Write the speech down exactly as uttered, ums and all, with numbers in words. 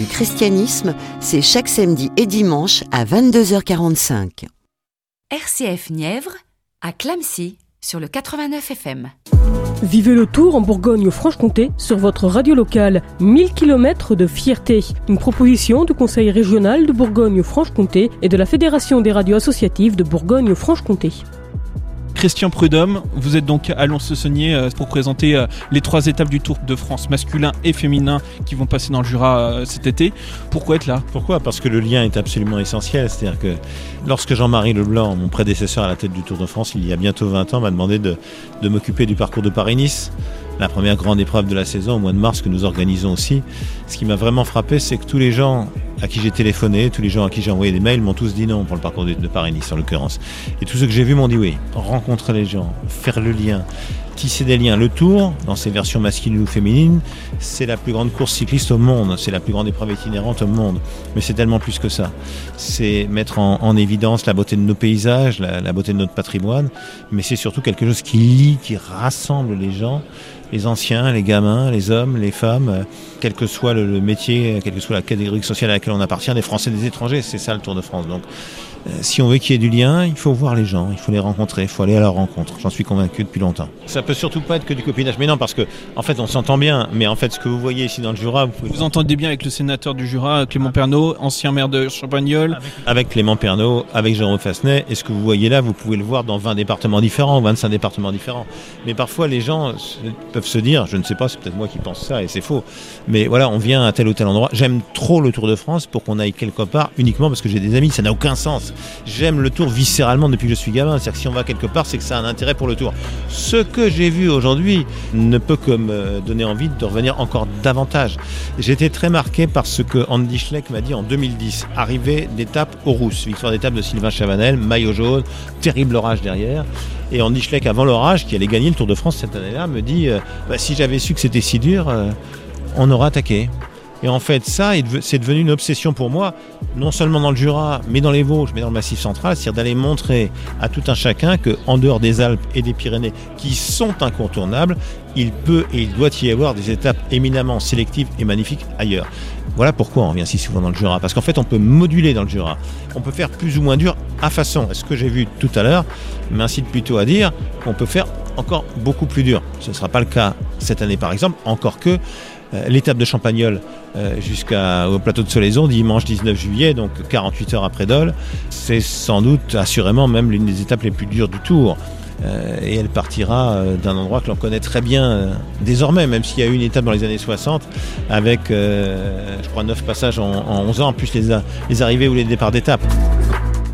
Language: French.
Du christianisme, c'est chaque samedi et dimanche à vingt-deux heures quarante-cinq. R C F Nièvre, à Clamecy, sur le quatre-vingt-neuf F M. Vivez le tour en Bourgogne-Franche-Comté sur votre radio locale. mille kilomètres de fierté. Une proposition du Conseil régional de Bourgogne-Franche-Comté et de la Fédération des radios associatives de Bourgogne-Franche-Comté. Christian Prudhomme, vous êtes donc à Lons-le-Saunier pour présenter les trois étapes du Tour de France masculin et féminin qui vont passer dans le Jura cet été. Pourquoi être là ? Pourquoi ? Parce que le lien est absolument essentiel. C'est-à-dire que lorsque Jean-Marie Leblanc, mon prédécesseur à la tête du Tour de France, il y a bientôt vingt ans, m'a demandé de, de m'occuper du parcours de Paris-Nice, la première grande épreuve de la saison au mois de mars que nous organisons aussi. Ce qui m'a vraiment frappé, c'est que tous les gens à qui j'ai téléphoné, tous les gens à qui j'ai envoyé des mails m'ont tous dit non pour le parcours de, de Paris-Nice en l'occurrence. Et tous ceux que j'ai vus m'ont dit oui. Rencontrer les gens, faire le lien, tisser des liens. Le Tour, dans ses versions masculines ou féminines, c'est la plus grande course cycliste au monde, c'est la plus grande épreuve itinérante au monde. Mais c'est tellement plus que ça. C'est mettre en, en évidence la beauté de nos paysages, la, la beauté de notre patrimoine, mais c'est surtout quelque chose qui lie, qui rassemble les gens, les anciens, les gamins, les hommes, les femmes, quel que soit le, le métier, quelle que soit la catégorie sociale à laquelle on appartient, des Français, des étrangers, c'est ça le Tour de France. Donc, euh, si on veut qu'il y ait du lien, il faut voir les gens, il faut les rencontrer, il faut aller à leur rencontre. J'en suis convaincu depuis longtemps. Ça peut surtout pas être que du copinage, mais non, parce que en fait, on s'entend bien. Mais en fait, ce que vous voyez ici dans le Jura, vous pouvez... Vous entendez bien avec le sénateur du Jura, Clément Pernaut, ancien maire de Champagnole. Avec, avec Clément Pernaut, avec Jérôme Fassenet. Et ce que vous voyez là, vous pouvez le voir dans vingt départements différents, vingt-cinq départements différents. Mais parfois, les gens peuvent se dire, je ne sais pas, c'est peut-être moi qui pense ça et c'est faux. Mais voilà, on vient à tel ou tel endroit. J'aime trop le Tour de France pour qu'on aille quelque part uniquement parce que j'ai des amis. Ça n'a aucun sens. J'aime le Tour viscéralement depuis que je suis gamin. C'est-à-dire que si on va quelque part, c'est que ça a un intérêt pour le Tour. Ce que j'ai vu aujourd'hui ne peut que me donner envie de revenir encore davantage. J'ai été très marqué par ce que Andy Schleck m'a dit en deux mille dix. Arrivée d'étape aux Rousses, victoire d'étape de Sylvain Chavanel, maillot jaune, terrible orage derrière. Et Andy Schleck, avant l'orage, qui allait gagner le Tour de France cette année-là, me dit euh, bah, si j'avais su que c'était si dur, euh, on aurait attaqué. Et en fait, ça, c'est devenu une obsession pour moi, non seulement dans le Jura, mais dans les Vosges, mais dans le Massif central, c'est-à-dire d'aller montrer à tout un chacun qu'en dehors des Alpes et des Pyrénées, qui sont incontournables, il peut et il doit y avoir des étapes éminemment sélectives et magnifiques ailleurs. Voilà pourquoi on vient si souvent dans le Jura, parce qu'en fait, on peut moduler dans le Jura. On peut faire plus ou moins dur à façon. Ce que j'ai vu tout à l'heure m'incite plutôt à dire qu'on peut faire encore beaucoup plus dur. Ce ne sera pas le cas cette année, par exemple, encore que euh, l'étape de Champagnole euh, jusqu'au plateau de Solaison, dimanche dix-neuf juillet, donc quarante-huit heures après Dole, c'est sans doute, assurément, même l'une des étapes les plus dures du Tour. Euh, et elle partira euh, d'un endroit que l'on connaît très bien euh, désormais, même s'il y a eu une étape dans les années soixante avec, euh, je crois, neuf passages en, en onze ans, plus les, a, les arrivées ou les départs d'étape.